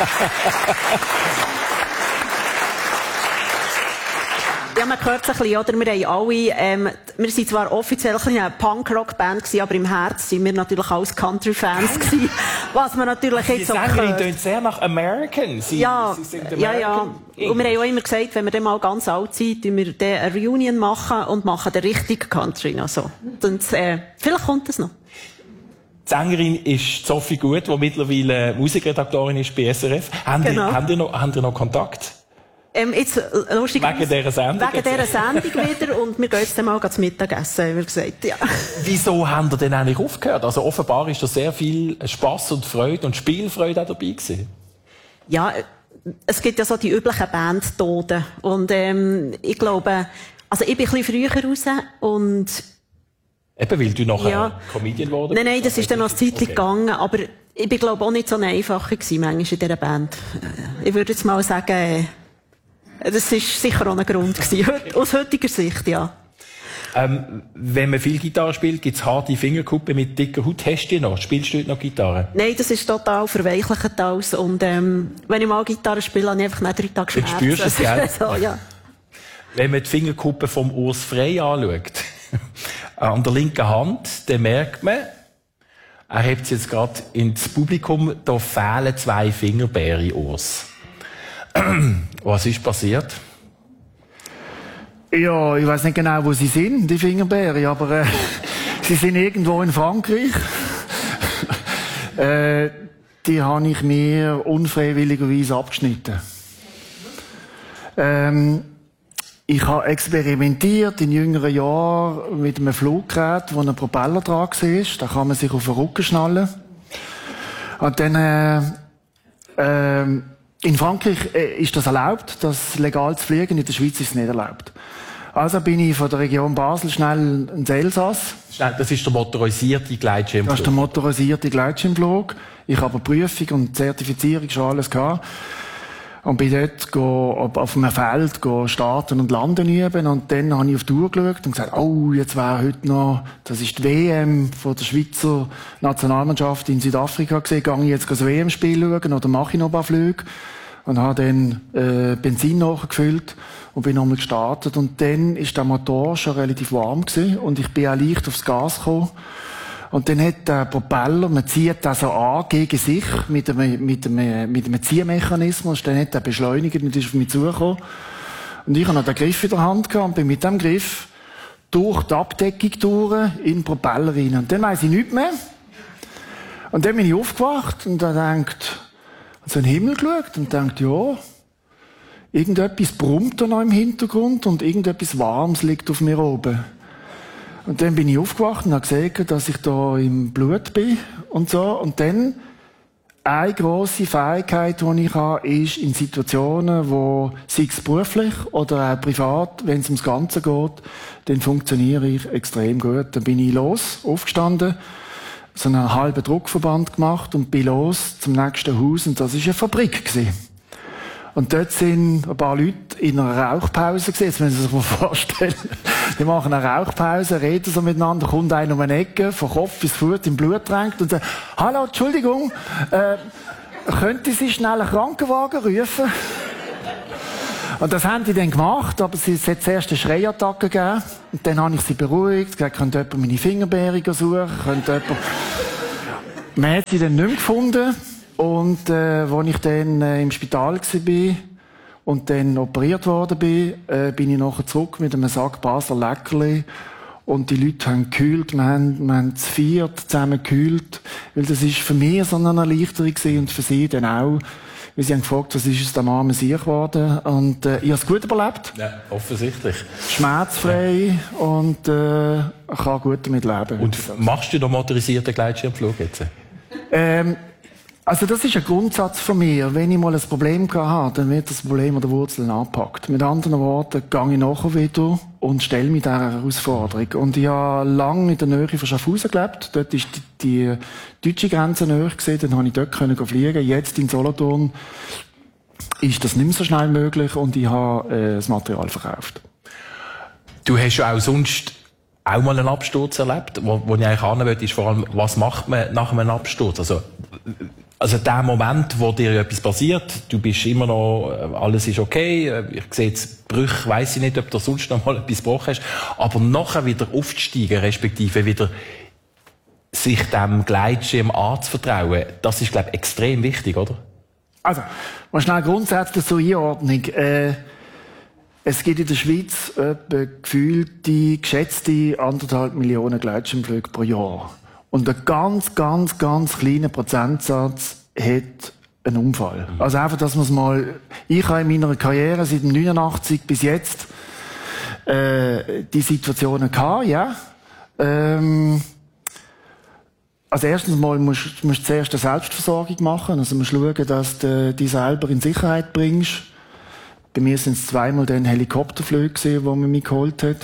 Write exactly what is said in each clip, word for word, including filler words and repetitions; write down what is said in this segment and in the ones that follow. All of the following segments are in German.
Ja, man hört es ein bisschen, oder? Wir haben alle, ähm, wir sind zwar offiziell eine Punk-Rock-Band gewesen, aber im Herzen sind wir natürlich alles Country-Fans gewesen, was man natürlich jetzt so hört. Die Sängerin tönt sehr nach American. Sie, ja, Sie sind American ja, ja. Und wir haben auch immer gesagt, wenn wir dann mal ganz alt sind, tun wir dann eine Reunion machen und machen den richtigen Country noch so. Und, äh, vielleicht kommt das noch. Die Sängerin ist Sophie Gut, die mittlerweile Musikredaktorin ist bei S R F. Haben, Genau. die, haben, die noch, haben die noch Kontakt? Ähm, jetzt, lustig, wegen dieser Sendung? Wegen dieser Sendung wieder. Und wir gehen jetzt dann mal zum Mittagessen, haben wir gesagt, ja. Wieso haben ihr denn eigentlich aufgehört? Also offenbar ist da sehr viel Spass und Freude und Spielfreude auch dabei gewesen. Ja, es gibt ja so die üblichen Bandtoden. Und, ähm, ich glaube, also ich bin ein bisschen früher raus und... Eben, weil du nachher ja. Comedian geworden bist? Nein, nein, das ist dann noch eine Zeit okay. gegangen, aber ich bin, glaube auch nicht so einfacher gewesen, manchmal in dieser Band. Ich würde jetzt mal sagen, das war sicher auch ein Grund gewesen, aus heutiger Sicht, ja. Ähm, wenn man viel Gitarre spielt, gibt es harte Fingerkuppen mit dicker Haut. Hast du noch? Spielst du heute noch Gitarre? Nein, das ist total verweichlichend alles. Und, ähm, wenn ich mal Gitarre spiele, habe ich einfach nicht drei Tage Schmerzen. Dann spürst du es, gell? so, ja. Wenn man die Fingerkuppe vom Urs Frey anschaut, an der linken Hand, dann merkt man, er hebt es jetzt gerade ins Publikum, da fehlen zwei Fingerbeere, Urs. Was ist passiert? Ja, ich weiß nicht genau, wo sie sind, die Fingerbeere, aber äh, sie sind irgendwo in Frankreich. äh, die habe ich mir unfreiwilligerweise abgeschnitten. Ähm, ich habe experimentiert in jüngeren Jahren mit einem Fluggerät, wo ein Propeller dran war. Da kann man sich auf den Rücken schnallen. Und dann äh, äh, in Frankreich äh, ist das erlaubt, das legal zu fliegen. In der Schweiz ist es nicht erlaubt. Also bin ich von der Region Basel schnell ins Elsass. Das ist der motorisierte Gleitschirmflug. Das ist der motorisierte Gleitschirmflug. Ich habe eine Prüfung und Zertifizierung schon alles gehabt. Und bin dort go, auf einem Feld go starten und landen üben. Und dann habe ich auf die Uhr geschaut und gesagt, oh, jetzt wäre heute noch, das ist die W M von der Schweizer Nationalmannschaft in Südafrika gesehen, gehe ich jetzt das W M-Spiel schauen oder mache ich noch ein paar Flüge? Und habe dann äh, Benzin nachgefüllt und bin nochmal gestartet. Und dann ist der Motor schon relativ warm gewesen und ich bin auch leicht aufs Gas gekommen. Und dann hat der Propeller, man zieht den so an gegen sich mit einem, mit einem, mit einem Ziehmechanismus. Dann hat er beschleunigt und ist auf mich zugekommen. Und ich habe noch den Griff in der Hand gehabt und bin mit dem Griff durch die Abdeckung durch in den Propeller rein. Und dann weiss ich nichts mehr. Und dann bin ich aufgewacht und dann denkt, so in den Himmel geschaut und denkt, ja, irgendetwas brummt da noch im Hintergrund und irgendetwas Warmes liegt auf mir oben. Und dann bin ich aufgewacht und habe gesehen, dass ich da im Blut bin und so. Und dann, eine grosse Fähigkeit, die ich habe, ist in Situationen, wo, sei es beruflich oder auch privat, wenn es ums Ganze geht, dann funktioniere ich extrem gut. Dann bin ich los, aufgestanden, so einen halben Druckverband gemacht und bin los zum nächsten Haus und das war eine Fabrik gewesen. Und dort sind ein paar Leute in einer Rauchpause gewesen, jetzt müssen Sie sich mal vorstellen. Die machen eine Rauchpause, reden so miteinander, kommt einer um eine Ecke, von Kopf bis Fuß im Blut tränkt und sagt, hallo, Entschuldigung, äh, könnte Sie schnell einen Krankenwagen rufen? Und das haben die dann gemacht, aber es hat zuerst eine Schreiattacke gegeben. Und dann habe ich sie beruhigt, gesagt, könnte jemand meine Fingerbeere suchen, könnte jemand... Man hat sie dann nicht mehr gefunden. Und äh, als ich dann äh, im Spital war und dann operiert worden bin, äh, bin ich nachher zurück mit einem Sack Basler Leckerli. Und die Leute haben gekühlt, wir haben, wir haben zu viert zusammen gekühlt. Weil das ist für mich so eine Erleichterung gewesen und für sie dann auch. Weil sie haben gefragt, was ist aus dem armen Sieg geworden. Und äh, ich habe es gut überlebt. Ja, offensichtlich. Schmerzfrei ja. Und äh, ich kann gut damit leben. Und machst du den motorisierten Gleitschirmflug jetzt? Ähm, Also das ist ein Grundsatz von mir. Wenn ich mal ein Problem habe, dann wird das Problem an der Wurzel angepackt. Mit anderen Worten, gehe ich nachher wieder und stelle mich dieser Herausforderung. Und ich habe lange in der Nähe von Schaffhausen gelebt. Dort ist die, die deutsche Grenze näher gewesen. Dann konnte ich dort können fliegen. Jetzt in Solothurn ist das nicht mehr so schnell möglich und ich habe äh, das Material verkauft. Du hast ja auch sonst auch mal einen Absturz erlebt. Wo, wo ich eigentlich hin will, ist vor allem, was macht man nach einem Absturz? Also, Also der Moment, wo dir etwas passiert, du bist immer noch, alles ist okay, ich sehe jetzt Brüche, weiss ich nicht, ob du sonst noch mal etwas gebrochen hast, aber nachher wieder aufzusteigen, respektive wieder sich dem Gleitschirm anzuvertrauen, das ist, glaube ich, extrem wichtig, oder? Also, mal schnell grundsätzlich zur Einordnung. Äh, es gibt in der Schweiz etwa gefühlte, geschätzte anderthalb Millionen Gleitschirmflüge pro Jahr. Und ein ganz, ganz, ganz kleiner Prozentsatz hat einen Unfall. Mhm. Also einfach, dass man es mal, ich habe in meiner Karriere seit neunundachtzig bis jetzt äh, die Situationen gehabt, ja. Ähm, Also erstens mal musst du zuerst eine Selbstversorgung machen. Also musst schauen, dass du dich selber in Sicherheit bringst. Bei mir sind es zweimal dann Helikopterflüge gewesen, die man mich geholt hat.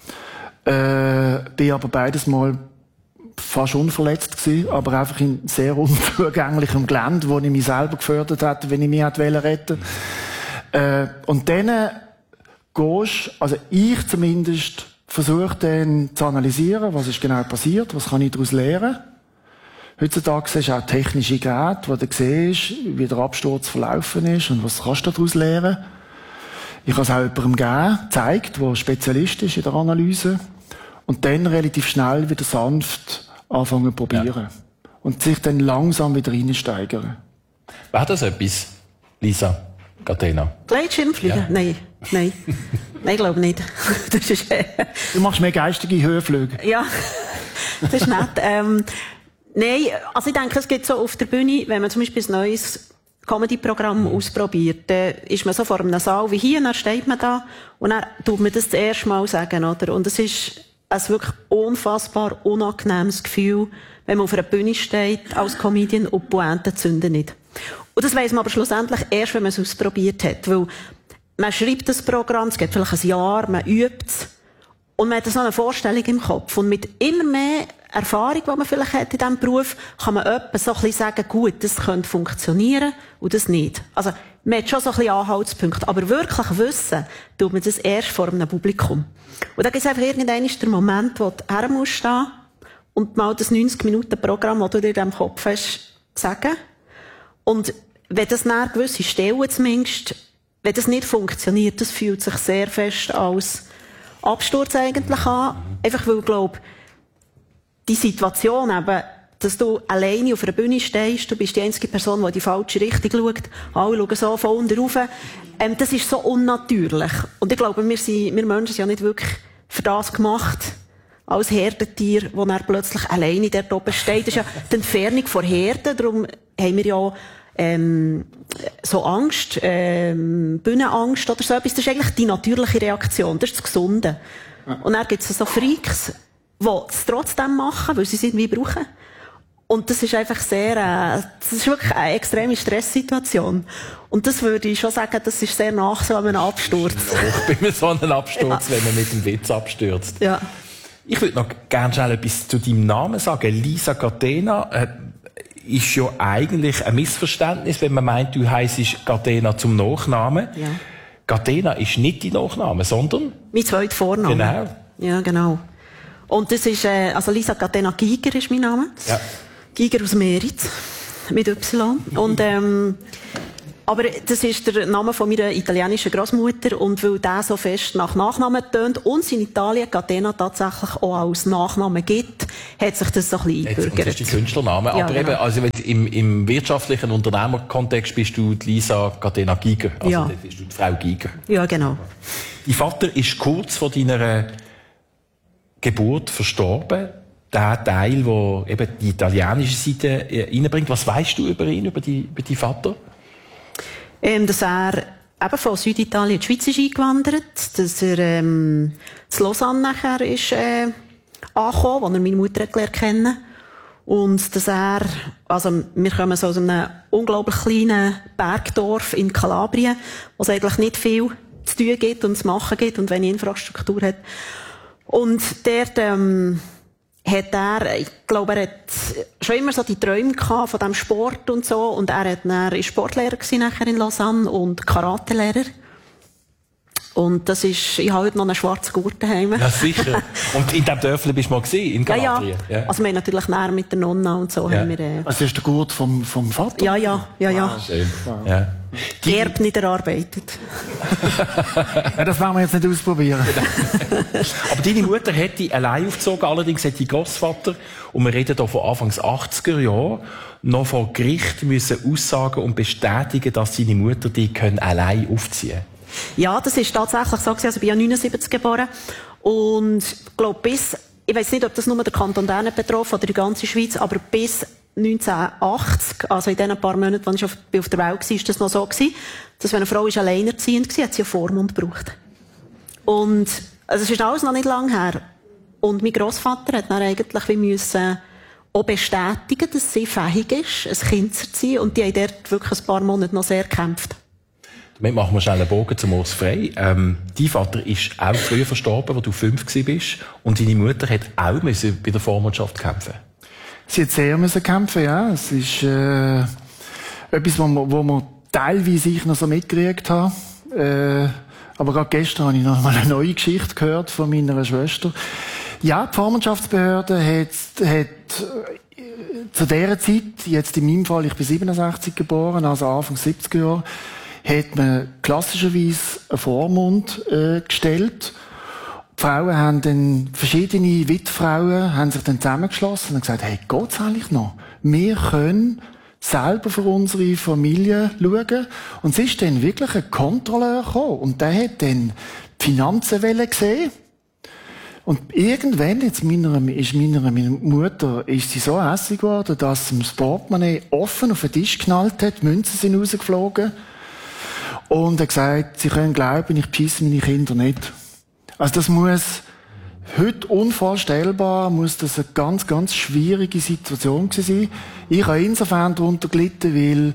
Äh, bin aber beides Mal fast unverletzt gewesen, aber einfach in sehr unzugänglichem Gelände, wo ich mich selber gefördert hätte, wenn ich mich hätte retten wollen. Äh, und dann gehst, also ich zumindest, versuche dann zu analysieren, was ist genau passiert, was kann ich daraus lernen. Heutzutage hast du auch technische Geräte, wo du siehst, wie der Absturz verlaufen ist und was kannst du daraus lernen. Ich habe es auch jemandem gegeben, gezeigt, der Spezialist ist in der Analyse. Und dann relativ schnell wieder sanft anfangen zu probieren. Ja. Und sich dann langsam wieder reinsteigern. Wäre das etwas, Lisa Catena? Gleitschirmfliegen? Ja. Nein. Nein. Nein, ich glaube nicht. Das ist, äh... Du machst mehr geistige Höhenflüge. Ja, das ist nett. ähm, Nein, also ich denke, es gibt so auf der Bühne, wenn man zum Beispiel ein neues Comedy-Programm mhm. ausprobiert, dann ist man so vor einem Saal wie hier, dann steht man da und dann tut man das das erste Mal sagen, oder? Und es ist ein wirklich unfassbar unangenehmes Gefühl, wenn man auf einer Bühne steht als Comedian und die Pointe zünden nicht. Und das weiss man aber schlussendlich erst, wenn man es ausprobiert hat, weil man schreibt das Programm, es geht vielleicht ein Jahr, man übt es und man hat so eine Vorstellung im Kopf und mit immer mehr Erfahrung, die man vielleicht hat in diesem Beruf, kann man etwa so ein bisschen sagen, gut, das könnte funktionieren und das nicht. Also, man hat schon so ein bisschen Anhaltspunkte, aber wirklich wissen, tut man das erst vor einem Publikum. Und da gibt es einfach irgendwann den Moment, wo du her musst stehen und mal das neunzig Minuten Programm, das du dir in deinem Kopf hast, sagen. Und wenn das nach gewisse Stellen zumindest, wenn das nicht funktioniert, das fühlt sich sehr fest als Absturz eigentlich an. Einfach weil ich glaube, die Situation eben, dass du alleine auf einer Bühne stehst, du bist die einzige Person, die in die falsche Richtung schaut, alle schauen so von unten rauf, ähm, das ist so unnatürlich. Und ich glaube, wir, sind, wir Menschen sind ja nicht wirklich für das gemacht, als Herdentier, wo er plötzlich alleine dort oben steht. Das ist ja die Entfernung von Herden, darum haben wir ja ähm, so Angst, ähm, Bühnenangst oder so etwas. Das ist eigentlich die natürliche Reaktion, das ist das Gesunde. Und dann gibt es so Freaks, die es trotzdem machen, weil sie es irgendwie brauchen. Und das ist einfach sehr, äh, das ist wirklich eine extreme Stresssituation. Und das würde ich schon sagen, das ist sehr nach so einem Absturz. Ich bin mir so einem Absturz, ja. Wenn man mit dem Witz abstürzt. Ja. Ich würde noch gerne schnell etwas zu deinem Namen sagen. Lisa Catena äh, ist ja eigentlich ein Missverständnis, wenn man meint, du heisst Catena zum Nachnamen. Ja. Catena ist nicht dein Nachname, sondern? Mein zweiter Vorname. Genau. Ja, genau. Und das ist, äh, also Lisa Catena Giger ist mein Name. Ja. Giger aus Meritz. Mit Y. Und, ähm, aber das ist der Name von meiner italienischen Großmutter. Und weil der so fest nach Nachnamen tönt und es in Italien Catena tatsächlich auch als Nachname gibt, hat sich das so ein bisschen eingebürgert. Das ist der Künstlername. Ja, aber genau. eben, also wenn du im, im wirtschaftlichen Unternehmerkontext bist du die Lisa Catena Giger. Also ja. dann bist du die Frau Giger. Ja, genau. Dein Vater ist kurz vor deiner Geburt verstorben. Der Teil, der eben die italienische Seite reinbringt. Was weißt du über ihn, über, die, über deinen Vater? Ähm, dass er eben von Süditalien in die Schweiz ist eingewandert, dass er ähm, zu Lausanne nachher ist äh, angekommen, wo er meine Mutter gelernt kennen. Und dass er, also wir kommen so aus einem unglaublich kleinen Bergdorf in Kalabrien, wo es eigentlich nicht viel zu tun gibt und zu machen gibt und wenig Infrastruktur hat. Und dort ähm, hat er, ich glaube, er hat schon immer so die Träume gehabt von dem Sport und so. Und er hat dann, ist Sportlehrer gewesen nachher in Lausanne und Karatelehrer. Und das ist, ich habe heute noch einen schwarzen Gurt daheim. Ja, sicher. Und in diesem Dörfli bist du mal gewesen, in Kalabrien? Ja, ja. Also wir haben natürlich näher mit der Nonna und so. Ja. Haben wir, äh... Also das ist der Gurt vom, vom Vater? Ja, ja, ja, ja. Ah, schön. Wow. Ja. Geerbt, nicht erarbeitet. Ja, das werden wir jetzt nicht ausprobieren. Aber deine Mutter hätte allein aufgezogen, allerdings hätte dein Grossvater, und wir reden hier von Anfangs achtziger Jahren, noch vor Gericht müssen aussagen und bestätigen, dass seine Mutter die können allein aufziehen können. Ja, das ist tatsächlich so gewesen. Also ich bin ja neunundsiebzig geboren. Und ich glaube, bis, ich weiss nicht, ob das nur der Kanton Bern betroffen oder die ganze Schweiz, aber bis neunzehnhundertachtzig, also in den paar Monaten, als ich auf, auf der Welt war, ist das noch so gewesen, dass wenn eine Frau ist alleinerziehend war, hat sie einen Vormund gebraucht. Und, also es ist alles noch nicht lange her. Und mein Grossvater hat dann eigentlich wie müssen auch bestätigen, dass sie fähig ist, ein Kind zu erziehen. Und die haben dort wirklich ein paar Monate noch sehr gekämpft. Damit machen wir schnell einen Bogen zum Urs Frey. Ähm, dein Vater ist auch früher verstorben, als du fünf warst. Und deine Mutter hat auch müssen bei der Vormundschaft kämpfen. Sie hat sehr müssen kämpfen, ja. Es ist äh, etwas, wo man, wo man teilweise ich noch so mitgekriegt habe. Äh, aber gerade gestern habe ich noch mal eine neue Geschichte gehört von meiner Schwester. Ja, die Vormundschaftsbehörde hat, hat äh, zu dieser Zeit, jetzt in meinem Fall, ich bin siebenundsechzig geboren, also Anfang siebziger Jahre, hat man klassischerweise einen Vormund äh, gestellt. Die Frauen haben dann, verschiedene Witfrauen haben sich dann zusammengeschlossen und gesagt, hey, geht's eigentlich noch? Wir können selber für unsere Familie schauen. Und es ist dann wirklich ein Kontrolleur gekommen. Und der hat dann die Finanzen gesehen. Und irgendwann, jetzt meiner, ist meiner, meiner Mutter, ist sie so hässlich geworden, dass sie das Portemonnaie offen auf den Tisch geknallt hat, die Münzen sind rausgeflogen. Und er hat gesagt, sie können glauben, ich beschisse meine Kinder nicht. Also das muss, heute unvorstellbar, muss das eine ganz, ganz schwierige Situation gewesen sein. Ich habe insofern darunter gelitten, weil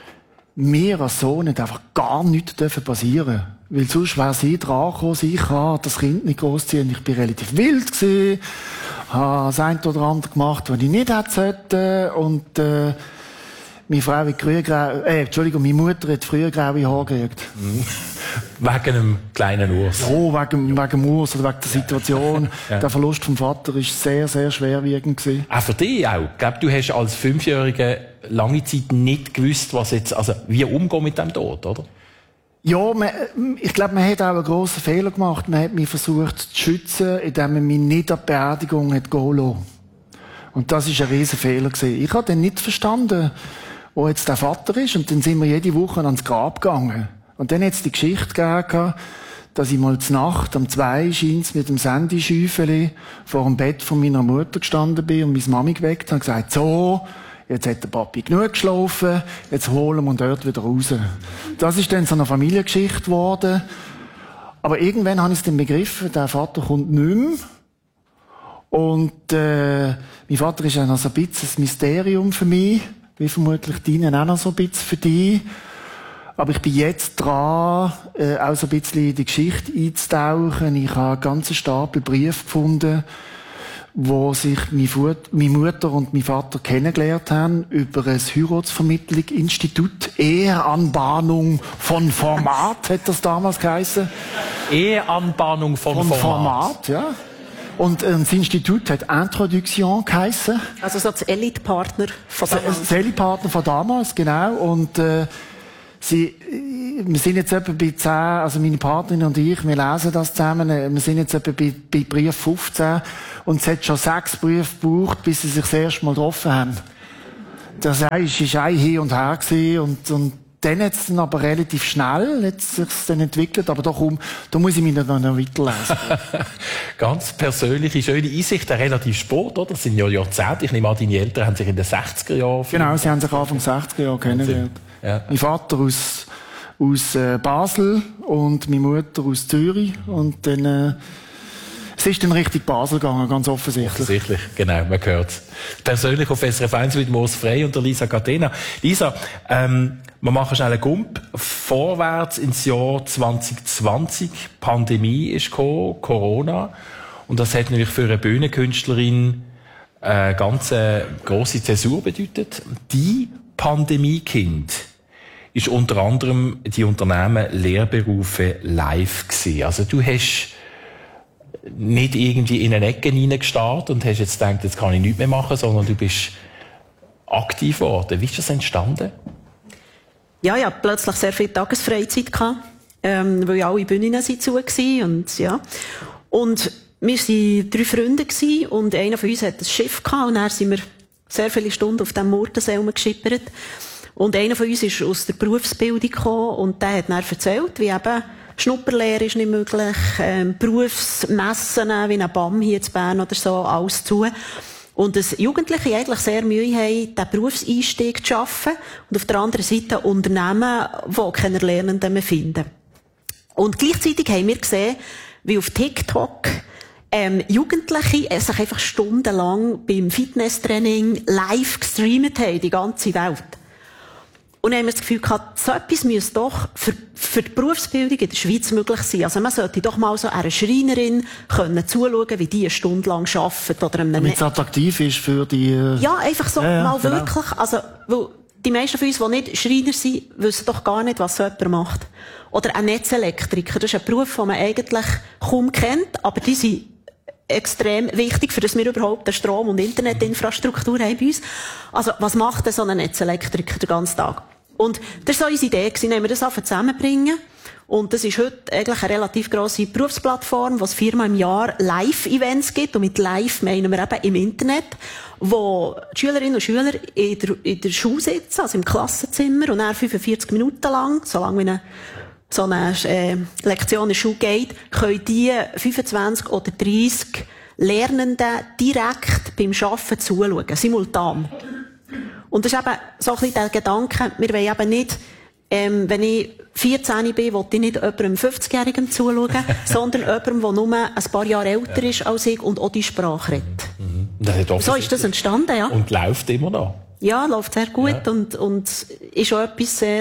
mir als Sohn nicht einfach gar nichts passieren dürfen. Weil sonst wäre sie dran gekommen, ich kann das Kind nicht großziehen. Ich bin relativ wild gewesen, habe das eine oder andere gemacht, was ich nicht hätte sollen. Und, äh, meine Frau hat früher grau, äh, Entschuldigung, meine Mutter hat früher graue Haare gekriegt. Mhm. Wegen einem kleinen Urs. Ja, wegen, wegen dem Urs oder wegen der Situation. Ja. Der Verlust vom Vater war sehr, sehr schwerwiegend gewesen. Auch für dich auch. Ich glaube, du hast als Fünfjähriger lange Zeit nicht gewusst, was jetzt, also, wie umgehen mit dem Tod, oder? Ja, man, ich glaube, man hat auch einen grossen Fehler gemacht. Man hat mich versucht zu schützen, indem man mich nicht an die Beerdigung hat gehen lassen. Und das war ein riesen Fehler gewesen. Ich habe dann nicht verstanden, wo jetzt der Vater ist. Und dann sind wir jede Woche ans Grab gegangen. Und dann hat es die Geschichte gegeben, dass ich mal zur Nacht um zwei scheint's mit dem Sandischäufeli vor dem Bett von meiner Mutter gestanden bin und meine Mami geweckt habe und gesagt, so, jetzt hat der Papi genug geschlafen, jetzt holen wir ihn dort wieder raus. Das ist dann so eine Familiengeschichte geworden. Aber irgendwann habe ich es dann begriffen, der Vater kommt nicht mehr. Und äh, mein Vater ist ja noch so ein bisschen ein Mysterium für mich, wie vermutlich deine auch noch so ein bisschen für dich. Aber ich bin jetzt dran, äh, auch so ein bisschen in die Geschichte einzutauchen. Ich habe einen ganzen Stapel Briefe gefunden, wo sich meine Mutter und mein Vater kennengelernt haben über ein Heiratsvermittlung-Institut. Eheanbahnung von Format, hat das damals geheißen. Eheanbahnung von, von Format. Format, ja. Und äh, das Institut hat Introduction geheißen. Also so das Elite-Partner von damals. Das Elite-Partner von damals, genau. Und äh, sie, wir sind jetzt etwa bei zehn, also meine Partnerin und ich, wir lesen das zusammen, wir sind jetzt etwa bei, bei Brief fünfzehn und es hat schon sechs Briefe gebraucht, bis sie sich das erste Mal getroffen haben. Das war ein Hin und Her gewesen und, und dann hat es dann aber relativ schnell hat sich dann entwickelt, aber da, komm, da muss ich mich noch weiterlesen. Ganz persönliche, schöne Einsicht, relativ spät, oder? Das sind ja Jahrzehnte. Ich nehme an, deine Eltern haben sich in den sechziger Jahren... Genau, sie haben sich Anfang sechziger Jahre kennengelernt. Ja. Mein Vater aus, aus äh, Basel und meine Mutter aus Zürich und dann... Äh, Es ist dann richtig Basel gegangen, ganz offensichtlich. Offensichtlich, genau, man hört's. Persönlich auf S R F eins mit Urs Frey und der Lisa Catena. Lisa, ähm, wir machen schnell einen Gump vorwärts ins Jahr zwanzig zwanzig. Pandemie ist gekommen, Corona. Und das hat natürlich für eine Bühnenkünstlerin eine ganz grosse Zäsur bedeutet. Die Pandemiekind ist unter anderem die Unternehmen Lehrberufe live gewesen. Also du hast nicht irgendwie in eine Ecke hineingestarrt und hast jetzt gedacht, jetzt kann ich nichts mehr machen, sondern du bist aktiv geworden. Wie ist das entstanden? Ja, ich hatte plötzlich sehr viel Tagesfreizeit gehabt, ähm, weil alle Bühnen sind zu waren und ja. Und wir waren drei Freunde gewesen, und einer von uns hatte ein Schiff gehabt, und dann sind wir sehr viele Stunden auf dem Murtensee rumgeschippert. Und einer von uns ist aus der Berufsbildung gekommen, und der hat dann erzählt, wie eben Schnupperlehre ist nicht möglich, ähm, Berufsmessen wie ein B A M hier in Bern oder so, alles zu. Und dass Jugendliche eigentlich sehr Mühe haben, diesen Berufseinstieg zu schaffen, und auf der anderen Seite Unternehmen, die keine Lernenden mehr finden. Und gleichzeitig haben wir gesehen, wie auf TikTok ähm, Jugendliche äh, sich einfach stundenlang beim Fitnesstraining live gestreamt haben, die ganze Welt. Und dann haben wir das Gefühl gehabt, so etwas müsste doch für, für die Berufsbildung in der Schweiz möglich sein. Also man sollte doch mal so einer Schreinerin können zuschauen, wie die eine Stunde lang arbeitet. Oder einem damit es attraktiv ist für die... Äh ja, einfach so ja, ja, mal genau. wirklich. Also, weil die meisten von uns, die nicht Schreiner sind, wissen doch gar nicht, was so jemand macht. Oder ein Netzelektriker. Das ist ein Beruf, den man eigentlich kaum kennt, aber die sind extrem wichtig, für das wir überhaupt eine Strom- und Internetinfrastruktur haben bei uns. Also, was macht denn so ein Netzelektriker den ganzen Tag? Und das war so unsere Idee, gewesen, dass wir das einfach zusammenbringen. Und das ist heute eigentlich eine relativ grosse Berufsplattform, wo es viermal im Jahr Live-Events gibt. Und mit Live meinen wir eben im Internet, wo die Schülerinnen und Schüler in der, in der Schule sitzen, also im Klassenzimmer, und dann fünfundvierzig Minuten lang, so lange wie eine so eine äh, Lektion in der Schule geht, können die fünfundzwanzig oder dreissig Lernenden direkt beim Arbeiten zuschauen, simultan. Und das ist eben so ein bisschen der Gedanke, wir wollen eben nicht, ähm, wenn ich vierzehn bin, will ich nicht jemandem fünfzigjährigen zuschauen, sondern jemandem, der nur ein paar Jahre älter ist als ich und auch die Sprache redet. Mhm. Das hat so ist das entstanden, ja. Und läuft immer noch. Ja, läuft sehr gut, ja. und, und ist auch etwas sehr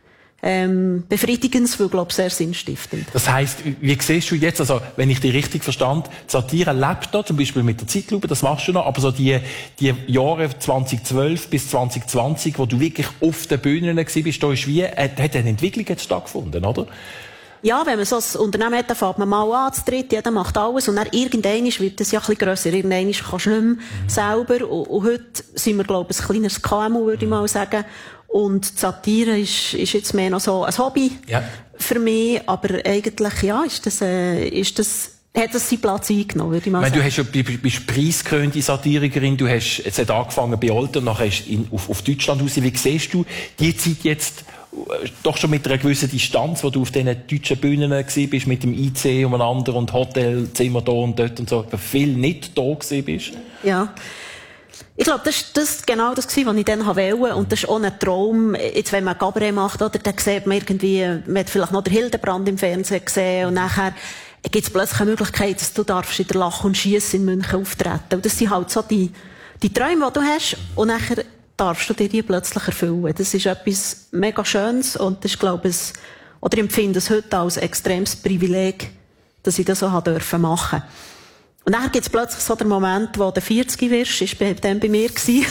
Ähm, befriedigendes, weil, glaube ich, sehr sinnstiftend. Das heisst, wie siehst du jetzt, also, wenn ich dich richtig verstand, Satire lebt noch, zum Beispiel mit der Zeitlupe, das machst du noch, aber so die, die Jahre zweitausendzwölf bis zwanzig zwanzig, wo du wirklich auf den Bühnen gewesen bist, da ist wie, äh, hat eine Entwicklung jetzt stattgefunden, oder? Ja, wenn man so ein Unternehmen hat, dann fängt man mal an, zu dritt, jeder macht alles, und dann irgendwann wird das ja ein bisschen grösser, irgendwann kannst du nicht mehr mhm. selber, und, und heute sind wir, glaube ich, ein kleines K M U, würde ich mal sagen. Und die Satire ist, ist jetzt mehr noch so ein Hobby ja. für mich, aber eigentlich, ja, ist das, äh, ist das, hat das seinen Platz eingenommen, würde ich mal ich meine, sagen. Du hast ja, bist preisgekrönte Satirikerin, du hast, es hat angefangen bei Olten und nachher hast in, auf, auf Deutschland raus. Wie siehst du die Zeit jetzt, äh, doch schon mit einer gewissen Distanz, wo du auf diesen deutschen Bühnen gewesen bist, mit dem I C umeinander und Hotelzimmer da und dort und so, viel nicht da gewesen bist? Ja. Ich glaube, das ist das genau das gewesen, was ich dann wollte. Und das ist auch ein Traum. Jetzt, wenn man Cabaret macht, oder, dann sieht man irgendwie, man hat vielleicht noch den Hildebrand im Fernsehen gesehen, und nachher gibt es plötzlich eine Möglichkeit, dass du darfst in der Lach- und Schiess in München auftreten. Und das sind halt so die, die Träume, die du hast, und nachher darfst du dir die plötzlich erfüllen. Das ist etwas mega Schönes, und das ist, glaube ich, oder ich empfinde es heute als extremes Privileg, dass ich das so machen durfte machen. Und dann gibt es plötzlich so den Moment, wo du vierzig wirst, ist bei, dann bei mir gewesen.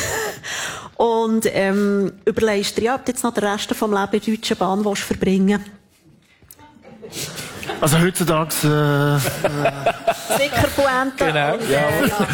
Und, ähm, überlegst dir, ja, ob du jetzt noch den Rest vom Leben in der Deutschen Bahn willst verbringen. Also heutzutage, äh, äh Sicher Pointe. Genau, und, ja. äh, ja.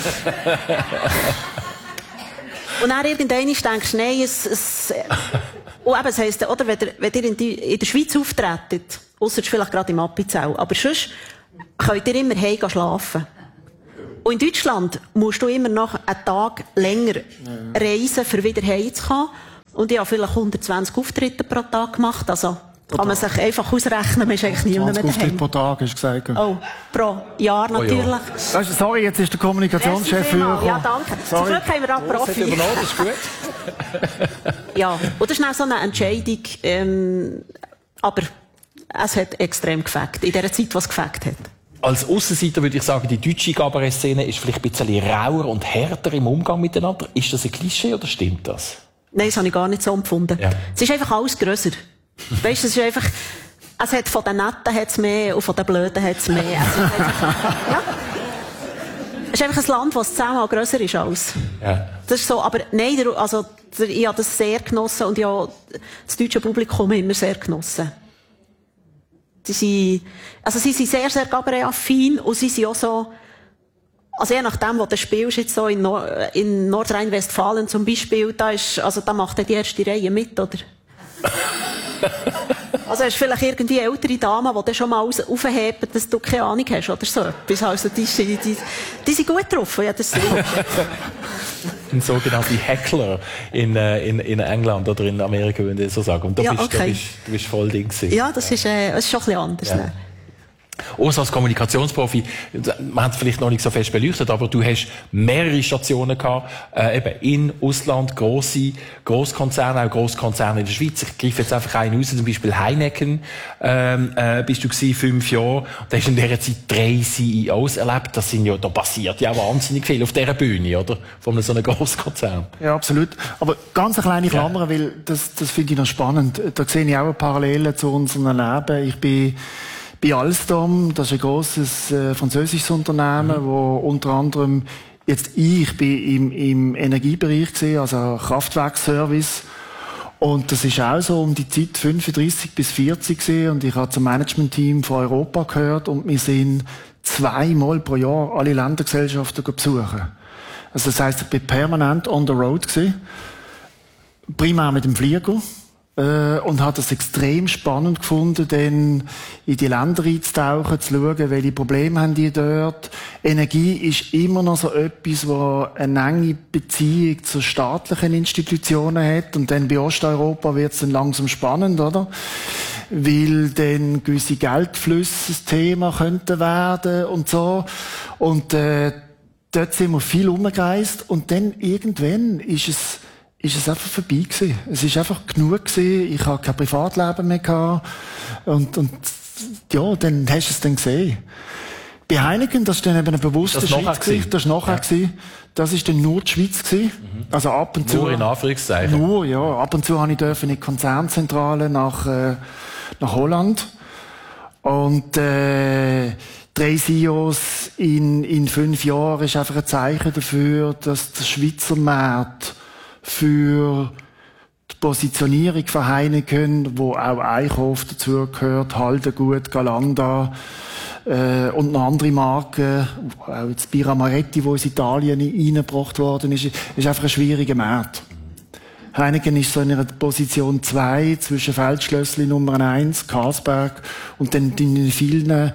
Und dann irgendwann denkst du, nein, es, es, und eben, es heisst, oder, wenn ihr, wenn ihr in, die, in der Schweiz auftretet, ausser vielleicht gerade im Appenzell, aber sonst könnt ihr immer heim schlafen. Und in Deutschland musst du immer noch einen Tag länger reisen, um wieder heimzukommen. Und ich habe vielleicht hundertzwanzig Auftritte pro Tag gemacht. Also kann man sich einfach ausrechnen, man ist eigentlich niemand mehr zwanzig daheim. Auftritte pro Tag, hast du gesagt. Oh, pro Jahr natürlich. Oh ja. Weißt du, sorry, jetzt ist der Kommunikationschef für. Ja, danke. Zum Glück haben wir auch Profi. Das ist gut. Ja, und das ist auch so eine Entscheidung, ähm, aber es hat extrem gefällt, in der Zeit, was es gefällt hat. Als Aussenseiter würde ich sagen, die deutsche Kabarett-Szene ist vielleicht ein bisschen rauer und härter im Umgang miteinander. Ist das ein Klischee oder stimmt das? Nein, das habe ich gar nicht so empfunden. Ja. Es ist einfach alles grösser. Weißt du, es ist einfach, es hat von den Netten hat's mehr und von den Blöden hat's mehr. Also, einfach, ja. Es ist einfach ein Land, das zehnmal grösser ist als. Ja. Das ist so, aber nein, der, also, der, ich habe das sehr genossen und ja, das deutsche Publikum immer sehr genossen. Sie sind, also sie sind sehr, sehr Cabaret-affin und sie sind auch so, also je nachdem, wo du spielst, jetzt so in, Nord- in Nordrhein-Westfalen zum Beispiel, da ist, also da macht die erste Reihe mit, oder? Also hast du vielleicht irgendwie eine ältere Dame, die dann schon mal aus- aufheben, dass du keine Ahnung hast, oder so etwas. Also die, die, die, die sind gut drauf, ja, das Ein sogenannter Heckler in, äh, in, in England oder in Amerika, wenn ich so sagen. Und du, Ja, bist, okay. du, bist, du bist voll Ding gewesen. Ja, das ist, äh, das ist schon ein bisschen anders. Ja. Ne? Urs, als Kommunikationsprofi, man hat es vielleicht noch nicht so fest beleuchtet, aber du hast mehrere Stationen gehabt, äh, eben in Ausland, grosse Grosskonzerne, auch Grosskonzerne in der Schweiz. Ich greife jetzt einfach einen raus, zum Beispiel Heineken, ähm, äh, bist du gewesen, fünf Jahre. Da hast du in dieser Zeit drei C E Os erlebt. Das sind ja, da passiert ja wahnsinnig viel auf dieser Bühne, oder? Von so einem Grosskonzern. Ja, absolut. Aber ganz eine kleine Klammer, ja. Weil das, das finde ich noch spannend. Da sehe ich auch eine Parallele zu unserem Leben. Ich bin bei Alstom, das ist ein grosses äh, französisches Unternehmen, mhm. wo unter anderem jetzt ich bin im, im Energiebereich gesehen, also Kraftwerkservice. Und das ist auch so um die Zeit fünfunddreissig bis vierzig gesehen und ich habe zum Managementteam von Europa gehört und wir sind zweimal pro Jahr alle Ländergesellschaften besuchen. Also das heisst, ich bin permanent on the road gewesen, primär mit dem Flieger. Und hat es extrem spannend gefunden, dann in die Länder einzutauchen, zu schauen, welche Probleme haben die dort. Energie ist immer noch so etwas, wo eine enge Beziehung zu staatlichen Institutionen hat. Und dann bei Osteuropa wird es dann langsam spannend, oder? Weil dann gewisse Geldflüsse das Thema könnten werden und so. Und äh, dort sind wir viel umgereist. Und dann irgendwann ist es ist es einfach vorbei gewesen. Es ist einfach genug gewesen. Ich habe kein Privatleben mehr gehabt. Und, und, ja, dann hast du es dann gesehen. Bei Heineken, das ist dann eben ein bewusster das Schritt gewesen. Das ist nachher ja. gewesen. Das ist dann nur die Schweiz gewesen. Mhm. Also ab und zu. Nur in Anführungszeichen. Nur, ja. Ab und zu habe ich dürfen in die Konzernzentrale nach, äh, nach Holland. Und, äh, drei C E Os in, in fünf Jahren ist einfach ein Zeichen dafür, dass der Schweizer Markt für die Positionierung von Heineken, wo auch Eichhof dazugehört, Haldengut, Galanda äh, und noch andere Marken, auch jetzt Birra Moretti, wo aus Italien reingebracht worden ist, ist einfach ein schwieriger Markt. Heineken ist so in einer Position zwei zwischen Feldschlössli Nummer eins, Carlsberg und dann in vielen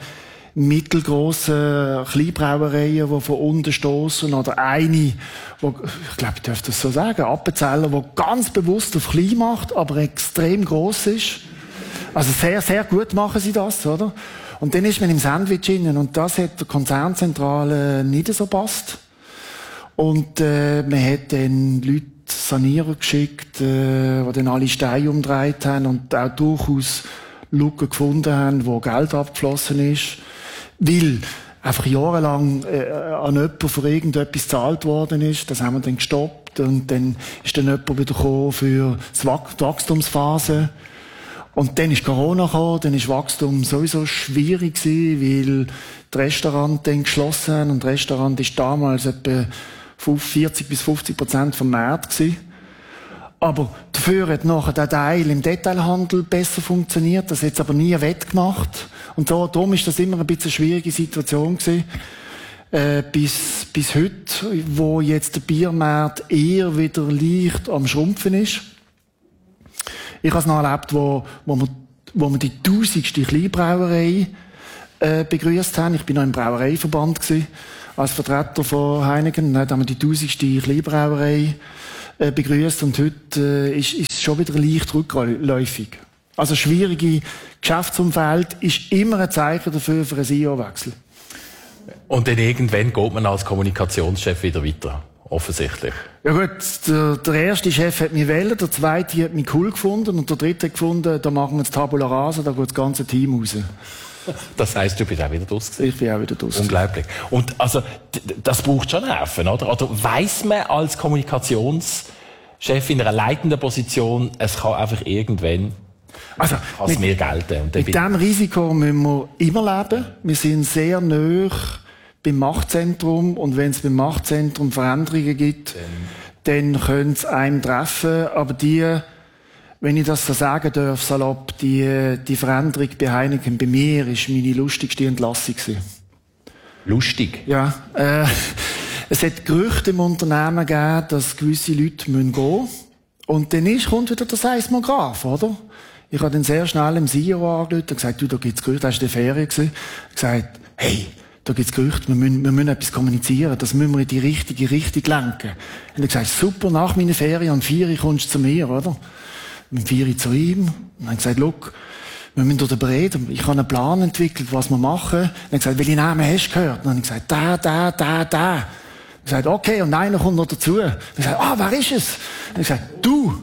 mittelgroße Kleinbrauereien, die von unten stoßen, oder eine, wo, ich glaube, ich darf das so sagen, Appenzeller, die ganz bewusst auf klein macht, aber extrem gross ist. Also sehr, sehr gut machen sie das, oder? Und dann ist man im Sandwich innen und das hat der Konzernzentrale nicht so passt. Und äh, man hat dann Leute Sanierer geschickt, äh, die dann alle Steine umgedreht haben und auch durchaus Lücken gefunden haben, wo Geld abgeflossen ist. Weil einfach jahrelang äh, an jemanden für irgendetwas gezahlt worden ist. Das haben wir dann gestoppt. Und dann ist dann jemand wieder gekommen für die Wachstumsphase. Und dann ist Corona gekommen, dann ist Wachstum sowieso schwierig gewesen, weil die Restaurants dann geschlossen haben. Und das Restaurant ist damals etwa vierzig bis fünfzig Prozent vom Markt gewesen. Aber dafür hat nachher der Teil im Detailhandel besser funktioniert. Das hat es aber nie wettgemacht. Und so, darum ist das immer ein bisschen eine schwierige Situation gewesen. Äh, bis, bis heute, wo jetzt der Biermarkt eher wieder leicht am Schrumpfen ist. Ich habe es noch erlebt, wo, wo wir, wo wir die tausendste Kleinbrauerei, äh, begrüßt haben. Ich bin noch im Brauereiverband gewesen, als Vertreter von Heineken. Dann haben wir die tausendste Kleinbrauerei äh, begrüßt und heute äh, ist es schon wieder leicht rückläufig. Also schwierige Geschäftsumfeld ist immer ein Zeichen dafür für einen C E O-Wechsel. Und dann irgendwann geht man als Kommunikationschef wieder weiter, offensichtlich. Ja gut, der, der erste Chef hat mich wählen, der zweite hat mich cool gefunden und der dritte hat gefunden, da machen wir jetzt Tabula Rasa, da geht das ganze Team raus. Das heisst, du bist auch wieder draussen? Ich bin auch wieder draussen. Unglaublich. Und also, das braucht schon Nerven, oder? Oder weiss man als Kommunikationschef in einer leitenden Position, es kann einfach irgendwann also, mit, mehr gelten. Und mit diesem Risiko müssen wir immer leben. Wir sind sehr nahe beim Machtzentrum. Und wenn es beim Machtzentrum Veränderungen gibt, dann, dann können es einem treffen. Aber die, wenn ich das so sagen darf, salopp, die, die Veränderung bei Heineken, bei mir, ist meine lustigste Entlassung gewesen. Lustig? Ja. Äh, es hat Gerüchte im Unternehmen gegeben, dass gewisse Leute gehen müssen. Und dann ist, kommt wieder der Seismograph, oder? Ich habe dann sehr schnell im C E O angerufen und gesagt, du, da gibt's Gerüchte, das war in der Ferien gewesen. Ich gesagt, hey, da gibt's Gerüchte, wir müssen, wir müssen etwas kommunizieren, das müssen wir in die richtige Richtung lenken. Und er gesagt, super, nach meiner Ferien, um vier Uhr kommst du zu mir, oder? Mit vier Uhr zu ihm. Und er gesagt, look, wir müssen darüber reden. Ich habe einen Plan entwickelt, was wir machen. Und er gesagt, welche Namen hast du gehört? Und dann habe ich gesagt, da, da, da, da. Ich gesagt, okay, und einer kommt noch dazu. Ich gesagt, ah, wer ist es? Und ich gesagt, du.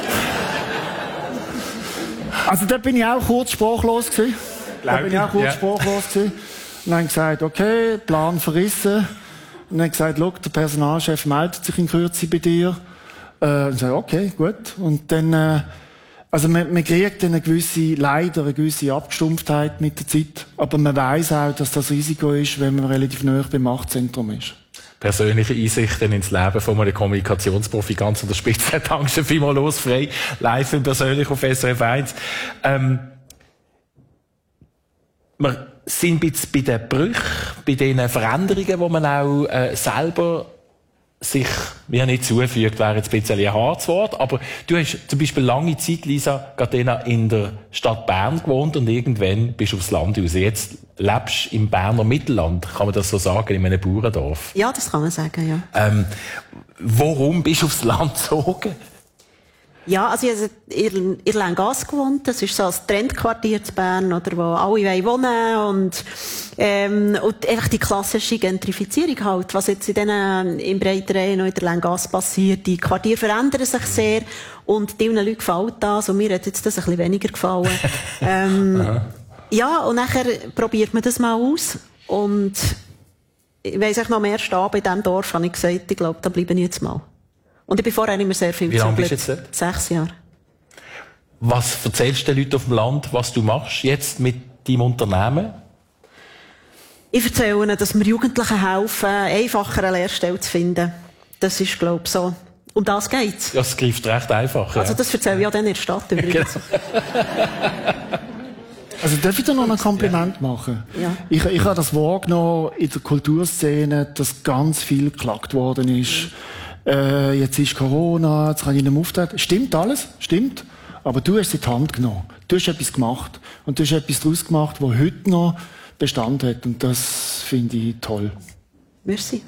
Also, da bin ich auch kurz sprachlos gewesen. Da bin ich auch kurz ja. sprachlos gewesen. Und dann habe ich gesagt, okay, Plan verrissen. Und dann habe ich gesagt, look, der Personalchef meldet sich in Kürze bei dir. Äh, und ich gesagt, okay, gut. Und dann, äh, also man, man kriegt eine gewisse, leider eine gewisse Abgestumpftheit mit der Zeit. Aber man weiss auch, dass das Risiko ist, wenn man relativ nahe beim Machtzentrum ist. Persönliche Einsichten ins Leben von einem Kommunikationsprofi ganz an der Spitze. Danke schon vielmals los, frei, live und persönlich auf S R F eins. Ähm, wir sind jetzt bei den Brüchen, bei den Veränderungen, die man auch äh, selber sich mir nicht zufügt, wäre jetzt ein bisschen ein hartes Wort, aber du hast zum Beispiel lange Zeit, Lisa Gardena, in der Stadt Bern gewohnt und irgendwann bist du aufs Land raus. Jetzt lebst du im Berner Mittelland, kann man das so sagen, in einem Bauerndorf? Ja, das kann man sagen, ja. Ähm, warum bist du aufs Land gezogen? Ja, also ich habe in Irlangas gewohnt. Das ist so ein Trendquartier zu Bern, oder, wo alle wohnen und, ähm, und einfach die klassische Gentrifizierung halt, was jetzt in denen, im Breitereien und in Irlangas passiert. Die Quartiere verändern sich sehr und vielen Leuten gefällt das und mir hat jetzt das ein bisschen weniger gefallen. ähm, ja, und nachher probiert man das mal aus und ich weiss echt noch am ersten Abend in diesem Dorf habe ich gesagt, ich glaube, da bleibe ich jetzt mal. Und ich bin vorher immer sehr viel Wie lange bist du jetzt dort? Sechs Jahre. Was erzählst du den Leuten auf dem Land, was du machst jetzt mit deinem Unternehmen? Ich erzähle ihnen, dass wir Jugendlichen helfen, einfacher eine Lehrstelle zu finden. Das ist, glaube ich, so. Um das geht's. Das greift recht einfach. Ja. Also das erzähle ich ja dann in der Stadt übrigens. Also darf ich da noch ein Kompliment machen? Ja. Ich, ich habe das wahrgenommen in der Kulturszene, dass ganz viel geklagt worden ist. Äh, jetzt ist Corona, jetzt kann ich nicht mehr auftreten. Stimmt alles, stimmt. Aber du hast es in die Hand genommen. Du hast etwas gemacht. Und du hast etwas daraus gemacht, das heute noch Bestand hat. Und das finde ich toll. Merci.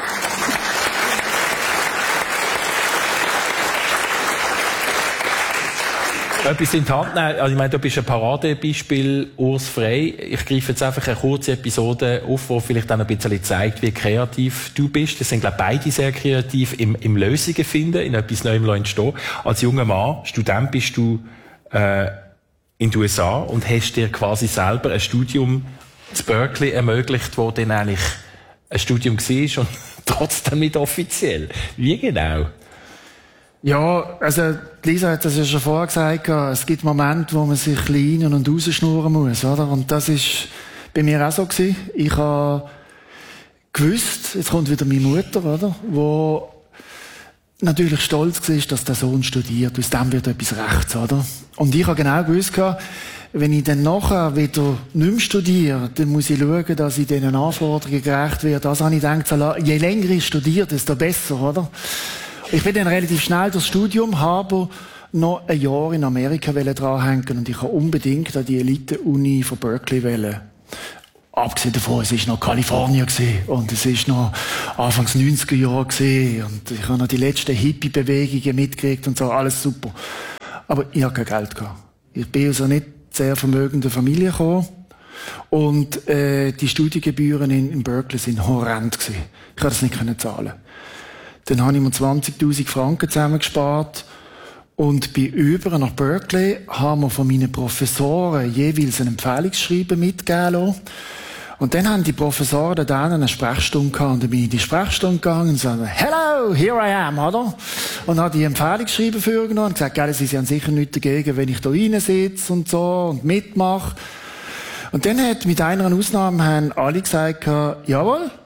Etwas in die Hand nehmen. Also ich meine, du bist ein Paradebeispiel, Urs Frey. Ich greife jetzt einfach eine kurze Episode auf, die vielleicht auch ein bisschen zeigt, wie kreativ du bist. Das sind, glaube ich, beide sehr kreativ im, im Lösungen finden, in etwas Neuem entstehen. Als junger Mann, Student, bist du äh, in den U S A und hast dir quasi selber ein Studium zu Berkeley ermöglicht, wo dann eigentlich ein Studium war und trotzdem nicht offiziell. Wie genau? Ja, also Lisa hat das ja schon vorher gesagt, es gibt Momente, wo man sich klein und rausschnurren muss, oder? Und das ist bei mir auch so gewesen. Ich habe gewusst, jetzt kommt wieder meine Mutter, oder? Wo natürlich stolz war, dass der Sohn studiert, aus dem wird etwas rechts, oder? Und ich habe genau gewusst, wenn ich dann nachher wieder nicht mehr studiere, dann muss ich schauen, dass ich diesen Anforderungen gerecht werde. Also habe ich gedacht, je länger ich studiere, desto besser, oder? Ich bin dann relativ schnell durchs Studium, habe noch ein Jahr in Amerika dranhängen und ich habe unbedingt an die Elite-Uni von Berkeley wollen. Abgesehen davon, es war noch Kalifornien und es war noch Anfangs neunziger Jahre und ich habe noch die letzten Hippie-Bewegungen mitgekriegt und so, alles super. Aber ich hatte kein Geld gehabt. Ich bin also nicht sehr vermögende Familie gekommen und äh, die Studiengebühren in, in Berkeley sind horrend gewesen. Ich konnte das nicht können zahlen. Dann habe ich mir zwanzigtausend Franken zusammengespart und bin über nach Berkeley, haben wir von meinen Professoren jeweils ein Empfehlungsschreiben mitgegeben lassen. Und dann haben die Professoren dann eine Sprechstunde gehabt und dann bin ich in die Sprechstunde gegangen und sagte, hello, here I am, oder? Und habe die Empfehlungsschreiben vorgenommen und gesagt, gell, sie haben sicher nichts dagegen, wenn ich da reinsitze und so und mitmache. Und dann hat mit einer Ausnahme haben alle gesagt, jawohl,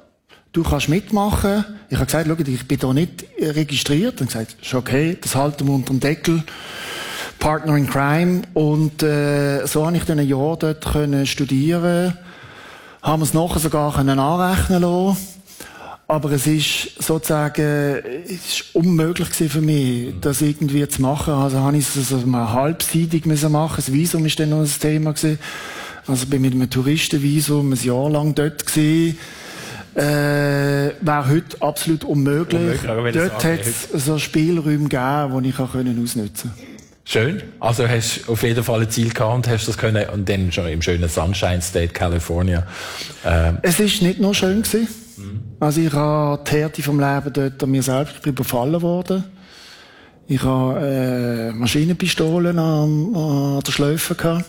du kannst mitmachen. Ich habe gesagt, schau, ich bin da nicht registriert. Und gesagt, ist okay, das halten wir unter dem Deckel. Partner in Crime. Und äh, so habe ich dann ein Jahr dort können studieren. Haben wir es nachher sogar können anrechnen lassen. Aber es ist sozusagen, es ist unmöglich gewesen für mich, das irgendwie zu machen. Also habe ich es also mal halbseitig müssen machen. Das Visum ist dann noch ein Thema gewesen. Also bin mit einem Touristenvisum ein Jahr lang dort gewesen. Äh, wäre heute absolut unmöglich. unmöglich dort hat es so Spielräume gegeben, die ich auch ausnutzen konnte. Schön. Also hast du auf jeden Fall ein Ziel gehabt und hast das können, und dann schon im schönen Sunshine State, California. Ähm. Es ist nicht nur schön gewesen. Also ich habe die Härte vom Leben dort an mir selbst, ich bin überfallen worden. Ich habe äh, Maschinenpistolen an, an der Schläfe gehabt.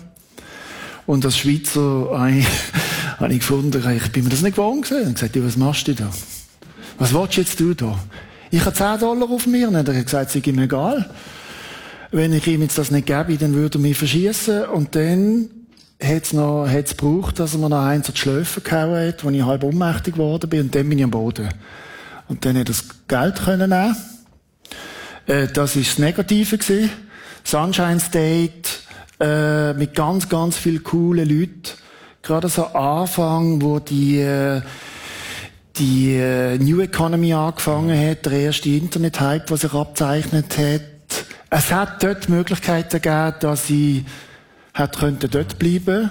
Und als Schweizer habe ich, habe ich gefunden, ich bin mir das nicht gewohnt gewesen. Ich habe gesagt, was machst du da? Was willst du jetzt du da? Ich habe zehn Dollar auf mir. Und er hat gesagt, es ist ihm egal. Wenn ich ihm jetzt das nicht gebe, dann würde er mich verschießen. Und dann hat's noch, hat's gebraucht, dass er mir noch eins an die Schläfe gehauen hat, wo ich halb ohnmächtig geworden bin, und dann bin ich am Boden. Und dann hat er das Geld können nehmen. Äh, das ist das Negative gewesen. Sunshine State, äh, mit ganz, ganz vielen coolen Leuten. Gerade so am Anfang, wo die, äh, die äh, New Economy angefangen hat, der erste Internet-Hype, der sich abzeichnet hat. Es hat dort Möglichkeiten gegeben, dass ich hat könnte dort bleiben.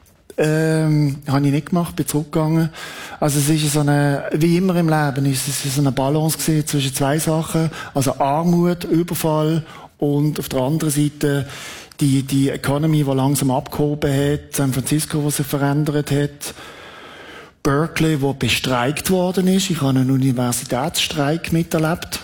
Ähm, habe ich nicht gemacht, bin zurückgegangen. Also es ist so eine, wie immer im Leben, ist es so eine Balance gewesen zwischen zwei Sachen. Also Armut, Überfall und auf der anderen Seite die, die Economy, die langsam abgehoben hat, San Francisco, was sich verändert hat, Berkeley, wo bestreikt worden ist. Ich habe einen Universitätsstreik miterlebt,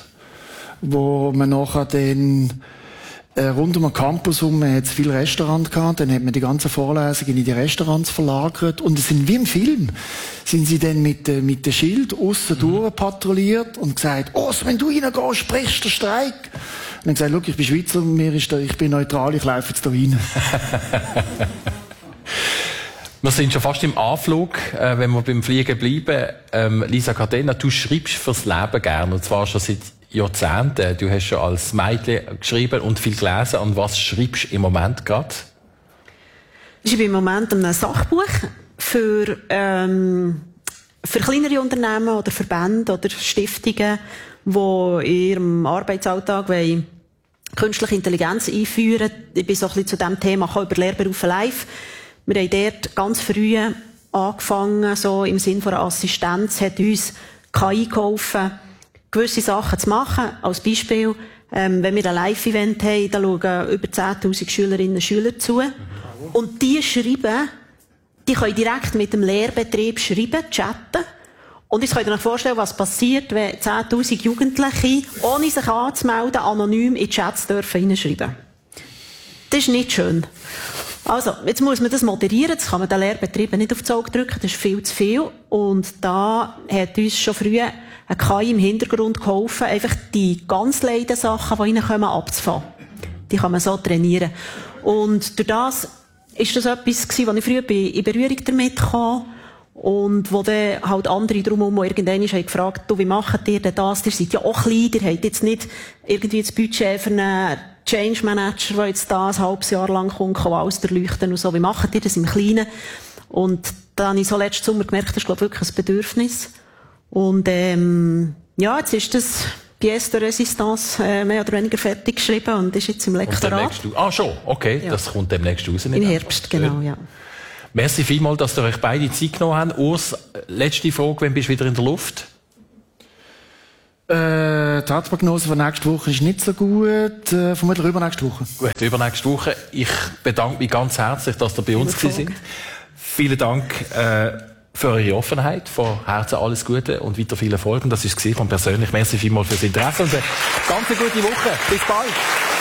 wo man nachher dann Äh, rund um den Campus herum hat es viele Restaurants gehabt, dann hat man die ganzen Vorlesungen in die Restaurants verlagert und es sind wie im Film, sind sie dann mit, äh, mit dem Schild aussen mhm. durch patrouilliert und gesagt, oh, wenn du reingehst, sprichst du den Streik. Und dann gesagt, schau, ich bin Schweizer, mir ist da, ich bin neutral, ich laufe jetzt da rein. Wir sind schon fast im Anflug, äh, wenn wir beim Fliegen bleiben. Ähm, Lisa Cadena, du schreibst fürs Leben gerne, und zwar schon seit Jahrzehnten. Du hast schon als Mädchen geschrieben und viel gelesen. Und was schreibst du im Moment gerade? Ich schreibe im Moment ein Sachbuch für, ähm, für kleinere Unternehmen oder Verbände oder Stiftungen, die in ihrem Arbeitsalltag wollen künstliche Intelligenz einführen. Ich bin so ein bisschen zu diesem Thema über Lehrberufe live. Wir haben dort ganz früh angefangen, so im Sinne von einer Assistenz, hat uns K I geholfen, gewisse Sachen zu machen. Als Beispiel, ähm, wenn wir ein Live-Event haben, da schauen über zehntausend Schülerinnen und Schüler zu. Und die schreiben, die können direkt mit dem Lehrbetrieb schreiben, chatten. Und jetzt könnt ihr euch vorstellen, was passiert, wenn zehntausend Jugendliche, ohne sich anzumelden, anonym in Chats dürfen hineinschreiben. Das ist nicht schön. Also, jetzt muss man das moderieren, das kann man den Lehrbetrieben nicht aufs Auge drücken, das ist viel zu viel. Und da hat uns schon früh ein K I im Hintergrund geholfen, einfach die ganz leiden Sachen, die reinkommen, abzufangen. Die kann man so trainieren. Und durch das ist das etwas gewesen, wo ich früher in Berührung damit kam. Und wo dann halt andere drumherum irgendwann haben gefragt, du, wie macht ihr denn das? Ihr seid ja auch klein, ihr habt jetzt nicht irgendwie das Budget für einen Change Manager, der jetzt da ein halbes Jahr lang kommt, kann alles durchleuchten und so. Wie macht ihr das im Kleinen? Und da habe ich so letzten Sommer gemerkt, das ist, glaube ich, wirklich ein Bedürfnis. Und, ähm, ja, jetzt ist das Pièce de Résistance äh, mehr oder weniger fertig geschrieben und ist jetzt im Lektorat. Ah, schon? Okay, ja. Das kommt demnächst raus. Im Herbst, genau, ja. Merci vielmals, dass ihr euch beide Zeit genommen habt. Urs, letzte Frage, wann bist du wieder in der Luft? Äh, die Herzprognose von nächster Woche ist nicht so gut. Äh, vermutlich übernächste Woche. Gut, übernächste Woche. Ich bedanke mich ganz herzlich, dass ihr bei uns gewesen seid. Vielen Dank äh, für eure Offenheit. Von Herzen alles Gute und weiter viele Erfolg. Das war es von persönlich. Merci vielmals fürs Interesse und eine ganz gute Woche. Bis bald.